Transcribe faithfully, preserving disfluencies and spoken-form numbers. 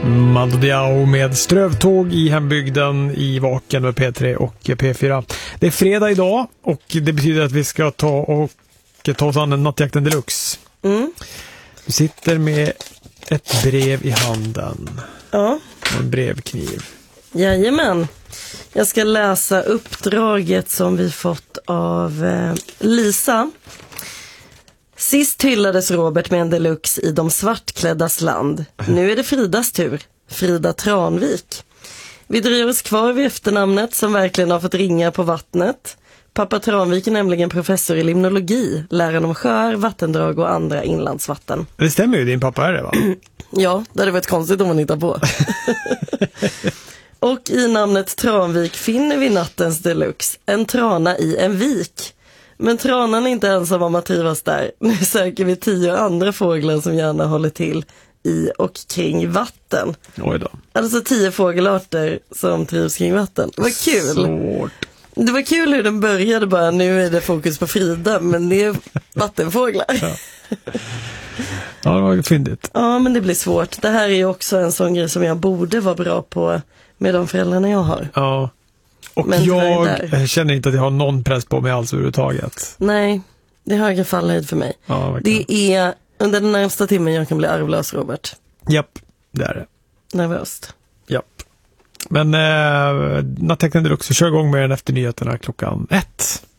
Mando Diao med Strövtåg i hembygden i Vaken med P tre och P fyra. Det är fredag idag och det betyder att vi ska ta och ta oss an en Nattjakten Deluxe. Mm. Du sitter med ett brev i handen. Ja. Och en brevkniv. Jajamän. Jag ska läsa uppdraget som vi fått av eh, Lisa. Sist hyllades Robert med en deluxe i de svartkläddas land. Nu är det Fridas tur. Frida Tranvik. Vi dröjer oss kvar vid efternamnet som verkligen har fått ringa på vattnet. Pappa Tranvik är nämligen professor i limnologi, läran om sjöar, vattendrag och andra inlandsvatten. Det stämmer ju, din pappa är det va? Ja, det hade varit konstigt om man hittar på. Och i namnet Tranvik finner vi nattens deluxe, en trana i en vik. Men tranan är inte ensam om att trivas där. Nu söker vi tio andra fåglar som gärna håller till i och kring vatten. Oj då. Alltså tio fågelarter som trivs kring vatten. Vad kul! Svårt. Det var kul hur den började bara, nu är det fokus på Frida, men det är vattenfåglar. Ja, ja det var fyndigt. Ja, men det blir svårt. Det här är ju också en sån grej som jag borde vara bra på med de föräldrarna jag har. Ja. Och men jag känner inte att jag har någon press på mig alls överhuvudtaget. Nej, det är högre fallhöjd för mig. Ja, det är under den närmsta timmen jag kan bli arvlös, Robert. Japp, det är det. Nervöst. Japp. Men eh, Nattjakten Deluxe, kör igång med den efter nyheterna klockan ett.